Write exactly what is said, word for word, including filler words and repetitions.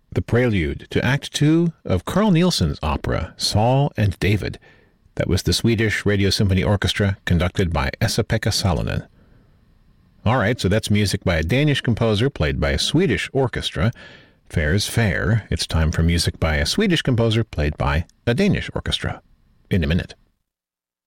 the prelude to Act Two of Carl Nielsen's opera, Saul and David. That was the Swedish Radio Symphony Orchestra, conducted by Esa-Pekka Salonen. All right, so that's music by a Danish composer played by a Swedish orchestra. Fair's fair. It's time for music by a Swedish composer played by a Danish orchestra. In a minute.